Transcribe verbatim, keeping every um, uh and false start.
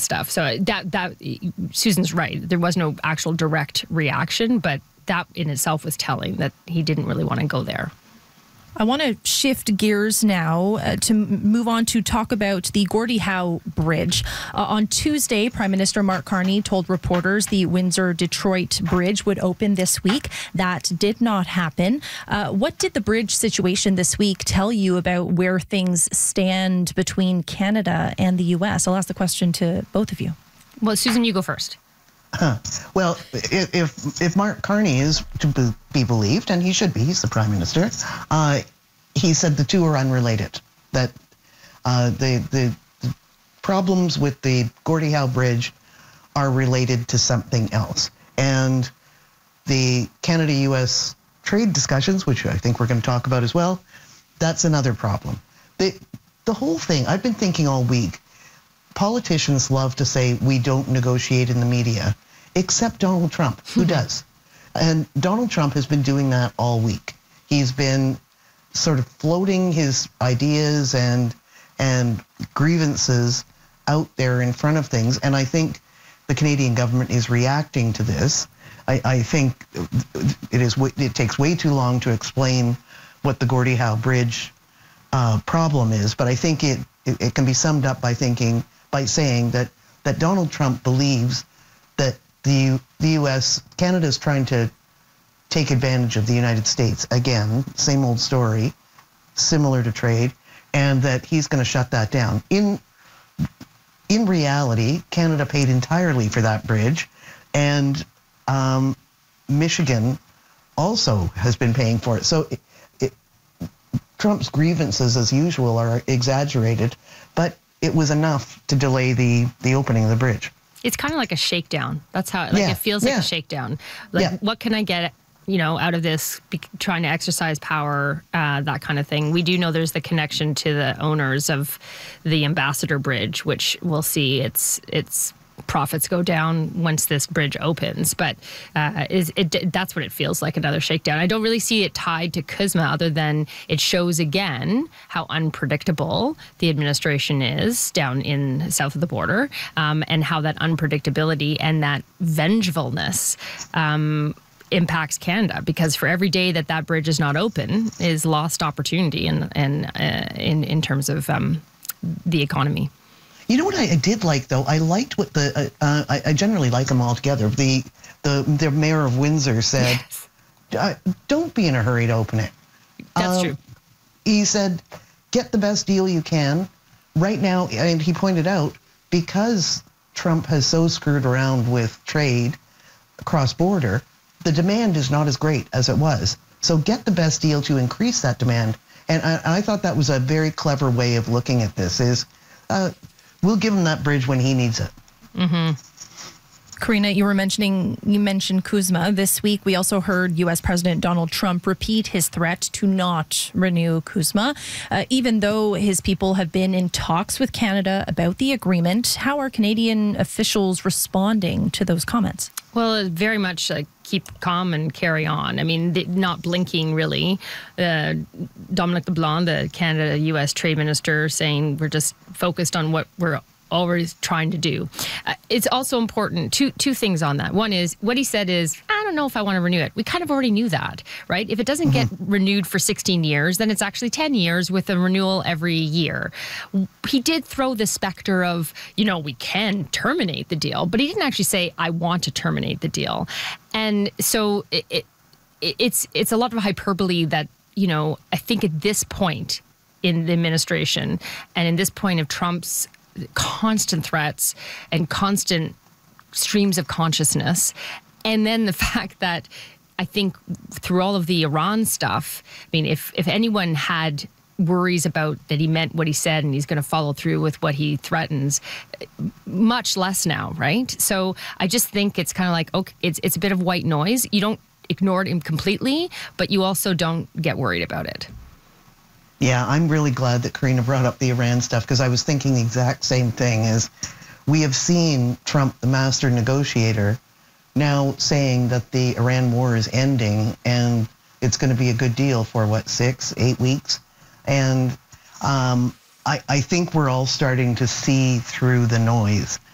stuff. So that that Susan's right. There was no actual direct reaction, but that in itself was telling that he didn't really want to go there. I want to shift gears now uh, to move on to talk about the Gordie Howe Bridge. Uh, on Tuesday, Prime Minister Mark Carney told reporters the Windsor-Detroit Bridge would open this week. That did not happen. Uh, what did the bridge situation this week tell you about where things stand between Canada and the U S? I'll ask the question to both of you. Well, Susan, you go first. Huh. Well, if if Mark Carney is to be believed, and he should be, he's the Prime Minister, uh, he said the two are unrelated. That uh, the, the the problems with the Gordie Howe Bridge are related to something else. And the Canada-U S trade discussions, which I think we're going to talk about as well, that's another problem. The, the whole thing, I've been thinking all week, politicians love to say we don't negotiate in the media, except Donald Trump, who does. And Donald Trump has been doing that all week. He's been sort of floating his ideas and and grievances out there in front of things. And I think the Canadian government is reacting to this. I, I think it is it takes way too long to explain what the Gordie Howe Bridge uh, problem is, but I think it, it, it can be summed up by thinking by saying that, that Donald Trump believes that the, the U S, Canada is trying to take advantage of the United States. Again, same old story, similar to trade, and that he's going to shut that down. In, in reality, Canada paid entirely for that bridge, and um, Michigan also has been paying for it. So it, it, Trump's grievances, as usual, are exaggerated, but it was enough to delay the, the opening of the bridge. It's kind of like a shakedown. That's how, like, yeah, it feels like yeah. a shakedown. Like, yeah. what can I get, you know, out of this, be, trying to exercise power, uh, that kind of thing. We do know there's the connection to the owners of the Ambassador Bridge, which we'll see its its profits go down once this bridge opens. But uh, is it, that's what it feels like, another shakedown. I don't really see it tied to CUSMA, other than it shows again how unpredictable the administration is down in south of the border, um, and how that unpredictability and that vengefulness um, impacts Canada, because for every day that that bridge is not open is lost opportunity in, in, uh, in, in terms of um, the economy. You know what I, I did like, though? I liked what the, uh, uh, I, I generally like them all together. The, the, the mayor of Windsor said, yes. uh, don't be in a hurry to open it. That's uh, true. He said, get the best deal you can. Right now, and he pointed out, because Trump has so screwed around with trade cross-border, the demand is not as great as it was. So get the best deal to increase that demand. And I, I thought that was a very clever way of looking at this, is uh, we'll give him that bridge when he needs it. Mm-hmm. Karina, you were mentioning, you mentioned CUSMA. This week, we also heard U S President Donald Trump repeat his threat to not renew CUSMA. Uh, even though his people have been in talks with Canada about the agreement, how are Canadian officials responding to those comments? Well, very much like keep calm and carry on. I mean, not blinking, really. Uh, Dominic LeBlanc, the Canada-U S Trade Minister, saying we're just focused on what we're always trying to do. Uh, it's also important, two two things on that. One is, what he said is, I don't know if I want to renew it. We kind of already knew that, right? If it doesn't mm-hmm. get renewed for sixteen years, then it's actually ten years with a renewal every year. He did throw the specter of, you know, we can terminate the deal, but he didn't actually say, I want to terminate the deal. And so it, it it's it's a lot of hyperbole that, you know, I think at this point in the administration and in this point of Trump's constant threats and constant streams of consciousness, and then the fact that I think through all of the Iran stuff, I mean, if if anyone had worries about that he meant what he said and he's going to follow through with what he threatens, much less now, right? So I just think it's kind of like, okay, it's it's a bit of white noise. You don't ignore it completely, but you also don't get worried about it. Yeah, I'm really glad that Karina brought up the Iran stuff, because I was thinking the exact same thing. Is we have seen Trump, the master negotiator, now saying that the Iran war is ending and it's going to be a good deal for, what, six, eight weeks? And um, I, I think we're all starting to see through the noise.